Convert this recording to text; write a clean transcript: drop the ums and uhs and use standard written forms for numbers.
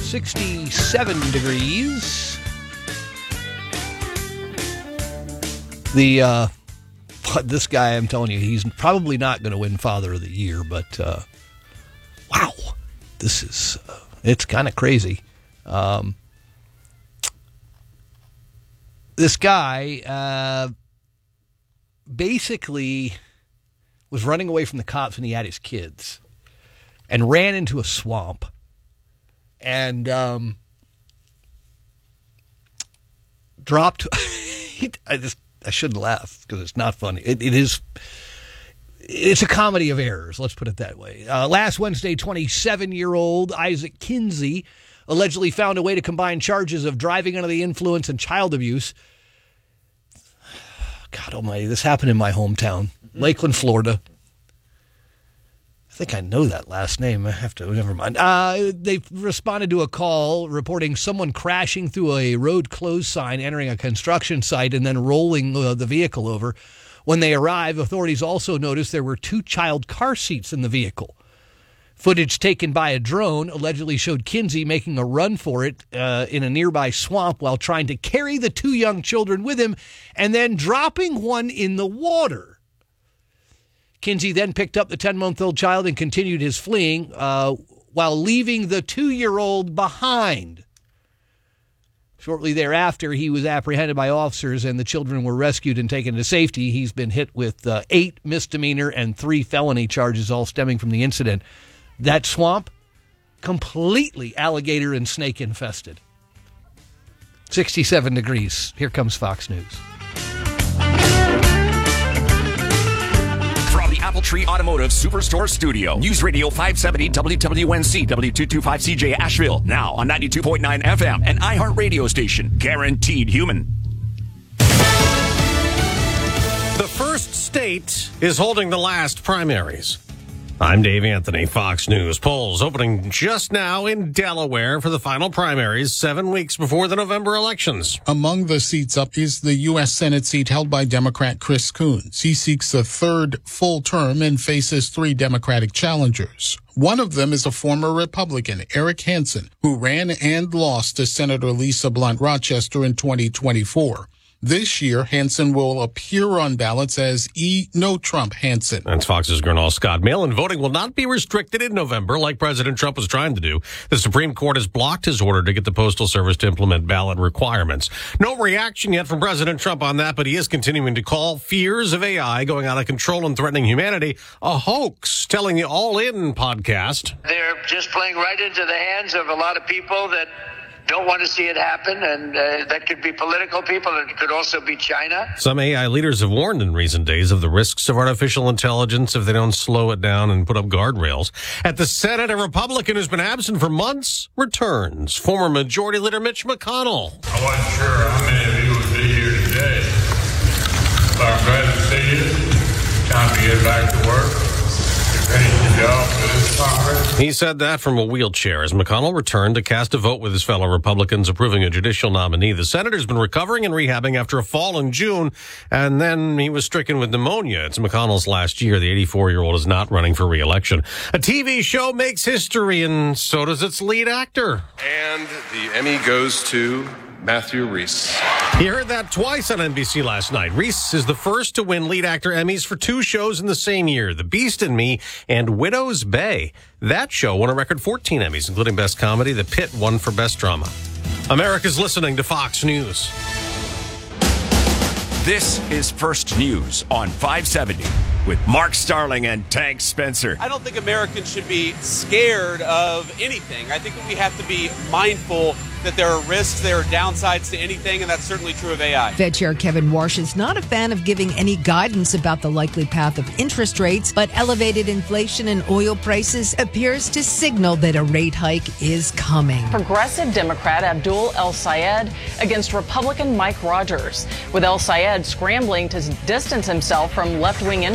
67 degrees. This guy, I'm telling you, he's probably not going to win Father of the Year, but wow, this is, it's kind of crazy. This guy basically was running away from the cops when he had his kids and ran into a swamp and dropped. I shouldn't laugh because it's not funny. It's a comedy of errors, let's put it that way. Last Wednesday, 27-year-old Isaac Kinsey allegedly found a way to combine charges of driving under the influence and child abuse. God almighty, this happened in my hometown, Lakeland, Florida. I think I know that last name. I have to, never mind. They responded to a call reporting someone crashing through a road closed sign, entering a construction site, and then rolling the vehicle over. When they arrived, authorities also noticed there were 2 child car seats in the vehicle. Footage taken by a drone allegedly showed Kinsey making a run for it in a nearby swamp while trying to carry the 2 young children with him and then dropping one in the water. Kinsey then picked up the 10-month-old child and continued his fleeing while leaving the 2-year-old behind. Shortly thereafter, he was apprehended by officers and the children were rescued and taken to safety. He's been hit with 8 misdemeanor and 3 felony charges, all stemming from the incident. That swamp, completely alligator and snake infested. 67 degrees. Here comes Fox News. From the Apple Tree Automotive Superstore Studio, News Radio 570 WWNC, W225CJ Asheville, now on 92.9 FM, and iHeart Radio station, guaranteed human. The first state is holding the last primaries. I'm Dave Anthony, Fox News. Polls opening just now in Delaware for the final primaries 7 weeks before the November elections. Among the seats up is the U.S. Senate seat held by Democrat Chris Coons. He seeks a 3rd full term and faces 3 Democratic challengers. One of them is a former Republican, Eric Hansen, who ran and lost to Senator Lisa Blunt Rochester in 2024. This year, Hansen will appear on ballots as No Trump Hansen. That's Fox's Gernal Scott. Mail-in voting will not be restricted in November like President Trump was trying to do. The Supreme Court has blocked his order to get the Postal Service to implement ballot requirements. No reaction yet from President Trump on that, but he is continuing to call fears of AI going out of control and threatening humanity a hoax, telling the All In podcast. They're just playing right into the hands of a lot of people that don't want to see it happen, and that could be political people, and it could also be China. Some AI leaders have warned in recent days of the risks of artificial intelligence if they don't slow it down and put up guardrails. At the Senate, a Republican who's been absent for months returns. Former Majority Leader Mitch McConnell. I wasn't sure how many of you would be here today, but I'm glad to see you. Time to get back to work. He said that from a wheelchair as McConnell returned to cast a vote with his fellow Republicans approving a judicial nominee. The senator's been recovering and rehabbing after a fall in June, and then he was stricken with pneumonia. It's McConnell's last year. The 84-year-old is not running for re-election. A TV show makes history, and so does its lead actor. And the Emmy goes to Matthew Rhys. You heard that twice on NBC last night. Rhys is the first to win lead actor Emmys for 2 shows in the same year, The Beast and Me and Widow's Bay. That show won a record 14 Emmys, including Best Comedy. The Pit won for Best Drama. America's listening to Fox News. This is First News on 570 with Mark Starling and Tank Spencer. I don't think Americans should be scared of anything. I think that we have to be mindful that there are risks, there are downsides to anything, and that's certainly true of AI. Fed Chair Kevin Warsh is not a fan of giving any guidance about the likely path of interest rates, but elevated inflation and oil prices appears to signal that a rate hike is coming. Progressive Democrat Abdul El-Sayed against Republican Mike Rogers, with El-Sayed scrambling to distance himself from left-wing